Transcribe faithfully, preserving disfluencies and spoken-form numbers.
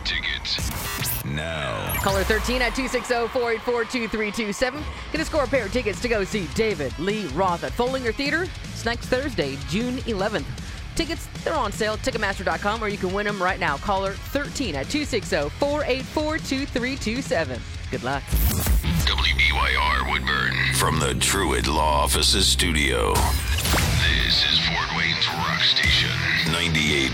tickets now. Caller thirteen at two six zero, four eight four, two three two seven. Get a score a pair of tickets to go see David Lee Roth at Follinger Theater. It's next Thursday, June eleventh. Tickets, they're on sale at Ticketmaster dot com, or you can win them right now. Caller thirteen at two six zero, four eight four, two three two seven. Good luck. W B Y R Woodburn from the Truett Law Offices studio. This is Fort Wayne's Rock Station, ninety-eight